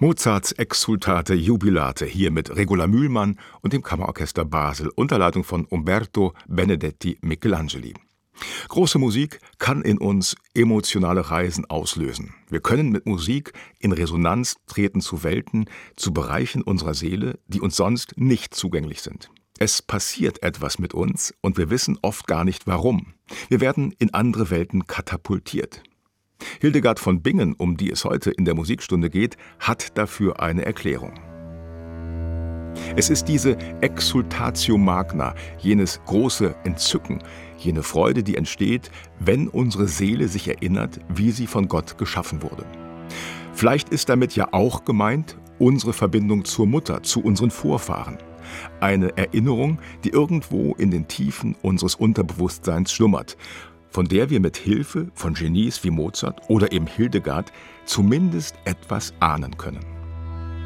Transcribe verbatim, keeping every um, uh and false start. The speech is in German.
Mozarts Exsultate Jubilate, hier mit Regula Mühlmann und dem Kammerorchester Basel unter Leitung von Umberto Benedetti Michelangeli. Große Musik kann in uns emotionale Reisen auslösen. Wir können mit Musik in Resonanz treten zu Welten, zu Bereichen unserer Seele, die uns sonst nicht zugänglich sind. Es passiert etwas mit uns und wir wissen oft gar nicht warum. Wir werden in andere Welten katapultiert. Hildegard von Bingen, um die es heute in der Musikstunde geht, hat dafür eine Erklärung. Es ist diese Exsultatio magna, jenes große Entzücken, jene Freude, die entsteht, wenn unsere Seele sich erinnert, wie sie von Gott geschaffen wurde. Vielleicht ist damit ja auch gemeint unsere Verbindung zur Mutter, zu unseren Vorfahren. Eine Erinnerung, die irgendwo in den Tiefen unseres Unterbewusstseins schlummert, von der wir mit Hilfe von Genies wie Mozart oder eben Hildegard zumindest etwas ahnen können.